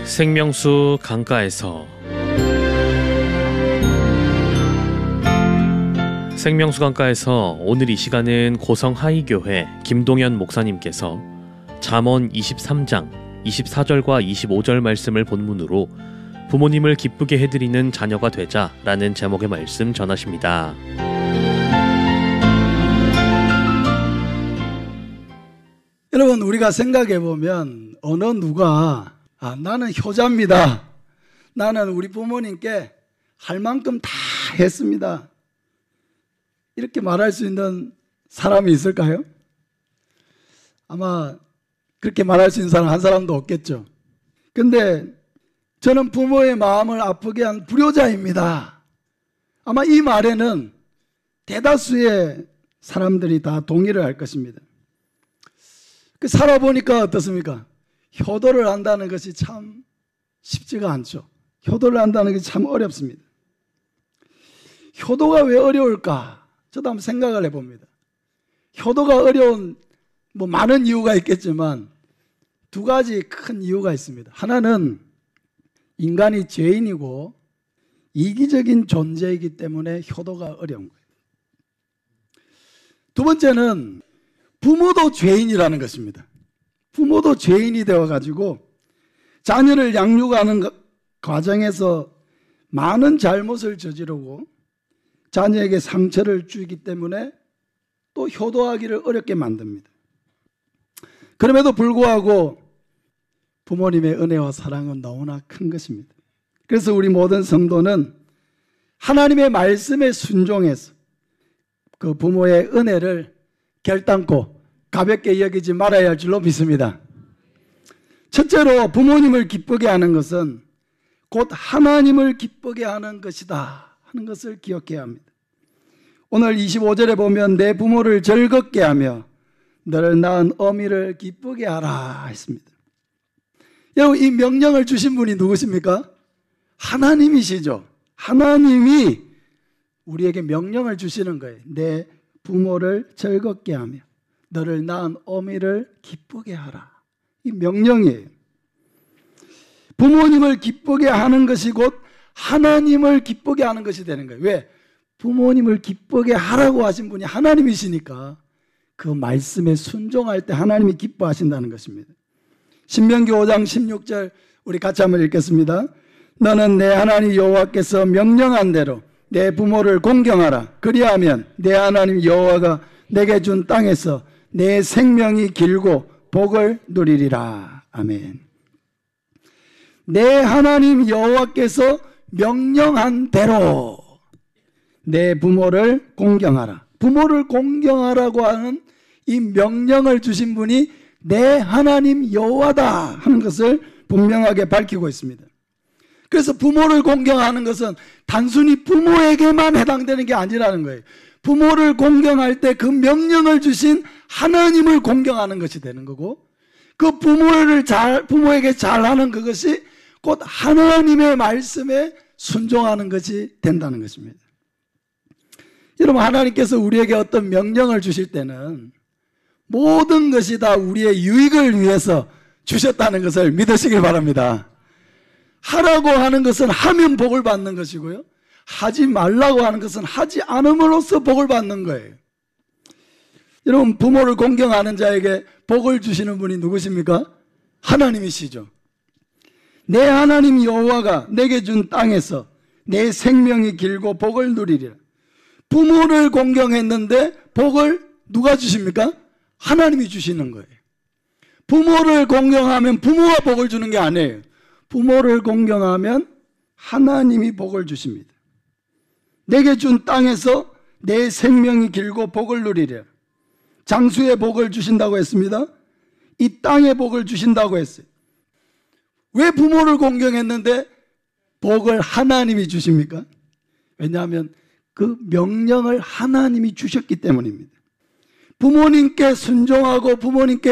생명수 강가에서 생명수 강가에서 오늘 이 시간은 고성 하이교회 김동현 목사님께서 잠언 23장 24절과 25절 말씀을 본문으로 부모님을 기쁘게 해드리는 자녀가 되자라는 제목의 말씀 전하십니다. 여러분, 우리가 생각해보면 어느 누가 나는 효자입니다, 나는 우리 부모님께 할 만큼 다 했습니다, 이렇게 말할 수 있는 사람이 있을까요? 아마 그렇게 말할 수 있는 사람 한 사람도 없겠죠. 근데 저는 부모의 마음을 아프게 한 불효자입니다, 아마 이 말에는 대다수의 사람들이 다 동의를 할 것입니다. 살아보니까 어떻습니까? 효도를 한다는 것이 참 쉽지가 않죠. 효도를 한다는 것이 참 어렵습니다. 효도가 왜 어려울까? 저도 한번 생각을 해봅니다. 효도가 어려운 많은 이유가 있겠지만 두 가지 큰 이유가 있습니다. 하나는 인간이 죄인이고 이기적인 존재이기 때문에 효도가 어려운 거예요. 두 번째는 부모도 죄인이라는 것입니다. 부모도 죄인이 되어가지고 자녀를 양육하는 과정에서 많은 잘못을 저지르고 자녀에게 상처를 주기 때문에 또 효도하기를 어렵게 만듭니다. 그럼에도 불구하고 부모님의 은혜와 사랑은 너무나 큰 것입니다. 그래서 우리 모든 성도는 하나님의 말씀에 순종해서 그 부모의 은혜를 결단코 가볍게 여기지 말아야 할 줄로 믿습니다. 첫째로 부모님을 기쁘게 하는 것은 곧 하나님을 기쁘게 하는 것이다 하는 것을 기억해야 합니다. 오늘 25절에 보면 내 부모를 즐겁게 하며 너를 낳은 어미를 기쁘게 하라 했습니다. 여러분, 이 명령을 주신 분이 누구십니까? 하나님이시죠. 하나님이 우리에게 명령을 주시는 거예요. 내 부모를 즐겁게 하며 너를 낳은 어미를 기쁘게 하라. 이 명령이에요. 부모님을 기쁘게 하는 것이 곧 하나님을 기쁘게 하는 것이 되는 거예요. 왜? 부모님을 기쁘게 하라고 하신 분이 하나님이시니까 그 말씀에 순종할 때 하나님이 기뻐하신다는 것입니다. 신명기 5장 16절 우리 같이 한번 읽겠습니다. 너는 내 하나님 여호와께서 명령한 대로 내 부모를 공경하라. 그리하면 내 하나님 여호와가 내게 준 땅에서 내 생명이 길고 복을 누리리라. 아멘. 내 하나님 여호와께서 명령한 대로 내 부모를 공경하라. 부모를 공경하라고 하는 이 명령을 주신 분이 내 하나님 여호와다 하는 것을 분명하게 밝히고 있습니다. 그래서 부모를 공경하는 것은 단순히 부모에게만 해당되는 게 아니라는 거예요. 부모를 공경할 때 그 명령을 주신 하나님을 공경하는 것이 되는 거고, 그 부모에게 잘하는 그것이 곧 하나님의 말씀에 순종하는 것이 된다는 것입니다. 여러분, 하나님께서 우리에게 어떤 명령을 주실 때는 모든 것이 다 우리의 유익을 위해서 주셨다는 것을 믿으시길 바랍니다. 하라고 하는 것은 하면 복을 받는 것이고요, 하지 말라고 하는 것은 하지 않음으로써 복을 받는 거예요. 여러분, 부모를 공경하는 자에게 복을 주시는 분이 누구십니까? 하나님이시죠. 내 하나님 여호와가 내게 준 땅에서 내 생명이 길고 복을 누리리라. 부모를 공경했는데 복을 누가 주십니까? 하나님이 주시는 거예요. 부모를 공경하면 부모가 복을 주는 게 아니에요. 부모를 공경하면 하나님이 복을 주십니다. 내게 준 땅에서 내 생명이 길고 복을 누리리라. 장수의 복을 주신다고 했습니다. 이 땅의 복을 주신다고 했어요. 왜 부모를 공경했는데 복을 하나님이 주십니까? 왜냐하면 그 명령을 하나님이 주셨기 때문입니다. 부모님께 순종하고 부모님께